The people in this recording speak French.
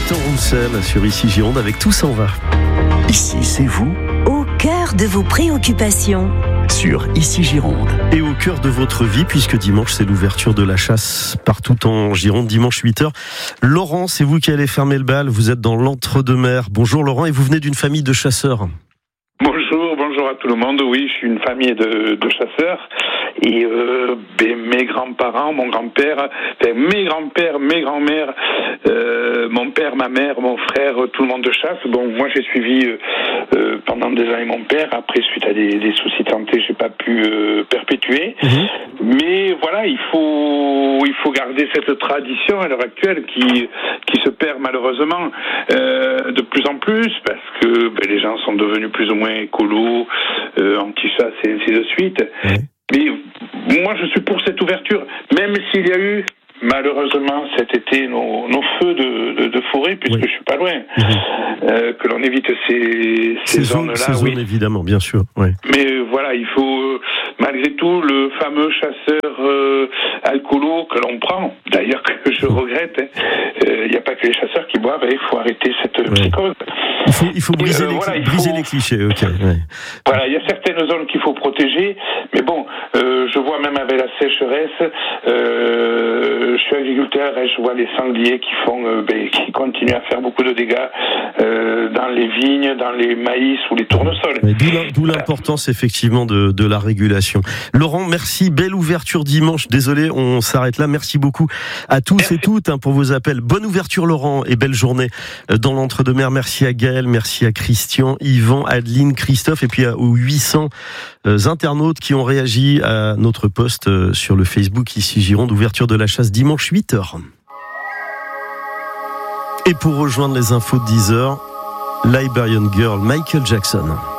Gaëtan Roussel sur Ici Gironde avec Tout s'en va. Ici, c'est vous, au cœur de vos préoccupations. Sur Ici Gironde. Et au cœur de votre vie, puisque dimanche, c'est l'ouverture de la chasse partout en Gironde, dimanche 8h. Laurent, c'est vous qui allez fermer le bal. Vous êtes dans l'Entre-deux-Mers. Bonjour Laurent, et vous venez d'une famille de chasseurs. Bonjour à tout le monde. Oui, je suis une famille de chasseurs. Et mes grands-parents, mon grand-père, mes grands-pères, mes grands-mères, mon père, ma mère, mon frère, tout le monde de chasse. Bon, moi j'ai suivi pendant des années mon père. Après, suite à des soucis de santé, j'ai pas pu perpétuer. Mais voilà, il faut garder cette tradition à l'heure actuelle qui se perd malheureusement de plus en plus parce que les gens sont devenus plus ou moins écolos, anti-chasse et ainsi de suite. Mais moi, je suis pour cette ouverture, même s'il y a eu, malheureusement, cet été, nos feux de forêt, puisque je suis pas loin, que l'on évite ces zones-là. Ces zones, évidemment, bien sûr. Ouais. Mais voilà, il faut, malgré tout, le fameux chasseur alcoolo que l'on prend, d'ailleurs que je regrette, il n'y a pas que les chasseurs qui boivent, il faut arrêter cette psychose. Il faut briser les clichés, ok. Ouais. Voilà, il y a certaines zones qu'il faut protéger, mais bon, je vois même avec la sécheresse, je suis agriculteur et je vois les sangliers qui continuent à faire beaucoup de dégâts dans les vignes, dans les maïs ou les tournesols. D'où l'importance effectivement de la régulation. Laurent, merci, belle ouverture dimanche. Désolé, on s'arrête là. Merci beaucoup à tous et toutes pour vos appels. Bonne ouverture Laurent et belle journée dans l'Entre-deux-Mers. Merci à Gaël, merci à Christian, Yvan, Adeline, Christophe et puis aux 800 internautes qui ont réagi à notre post sur le Facebook Ici Gironde, ouverture de la chasse dimanche 8h. Et pour rejoindre les infos de 10h, Liberian Girl, Michael Jackson.